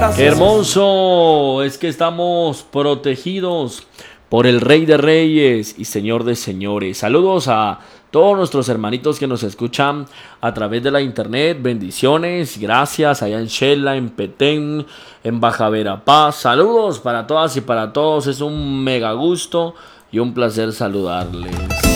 Gracias. Qué hermoso, es que estamos protegidos por el Rey de Reyes y Señor de Señores. Saludos a todos nuestros hermanitos que nos escuchan a través de la internet. Bendiciones, gracias allá en Shela, en Petén, en Baja Verapaz. Saludos para todas y para todos. Es un mega gusto y un placer saludarles.